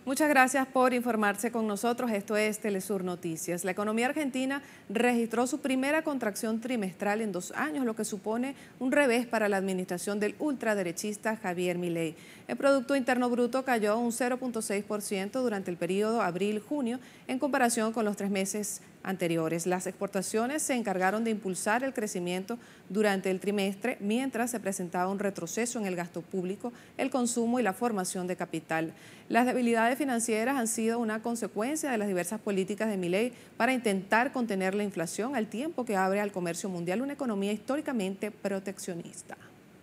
Muchas gracias por informarse con nosotros. Esto es Telesur Noticias. La economía argentina registró su primera contracción trimestral en 2 años, lo que supone un revés para la administración del ultraderechista Javier Milei. El Producto Interno Bruto cayó un 0,6% durante el periodo abril-junio en comparación con los 3 meses anteriores. Las exportaciones se encargaron de impulsar el crecimiento durante el trimestre, mientras se presentaba un retroceso en el gasto público, el consumo y la formación de capital. Las debilidades financieras han sido una consecuencia de las diversas políticas de Milei para intentar contener la inflación al tiempo que abre al comercio mundial una economía históricamente proteccionista.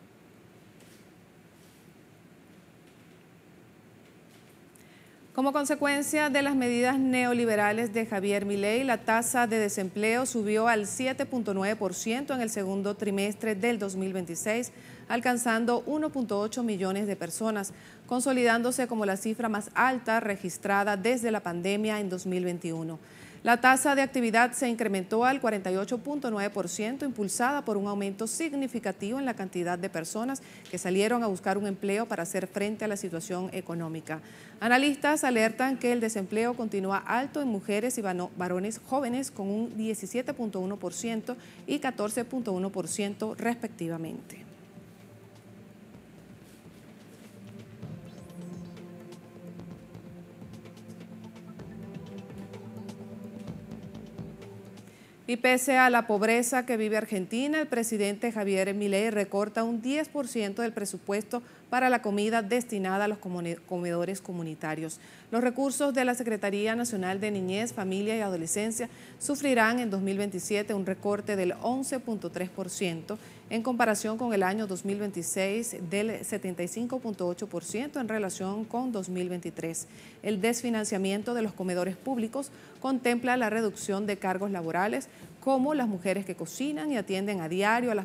Como consecuencia de las medidas neoliberales de Javier Milei, la tasa de desempleo subió al 7,9% en el segundo trimestre del 2026, alcanzando 1,8 millones de personas, consolidándose como la cifra más alta registrada desde la pandemia en 2021. La tasa de actividad se incrementó al 48,9%, impulsada por un aumento significativo en la cantidad de personas que salieron a buscar un empleo para hacer frente a la situación económica. Analistas alertan que el desempleo continúa alto en mujeres y varones jóvenes, con un 17,1% y 14,1% respectivamente. Y pese a la pobreza que vive Argentina, el presidente Javier Milei recorta un 10% del presupuesto para la comida destinada a los comedores comunitarios. Los recursos de la Secretaría Nacional de Niñez, Familia y Adolescencia sufrirán en 2027 un recorte del 11,3% en comparación con el año 2026, del 75,8% en relación con 2023. El desfinanciamiento de los comedores públicos contempla la reducción de cargos laborales, como las mujeres que cocinan y atienden a diario a las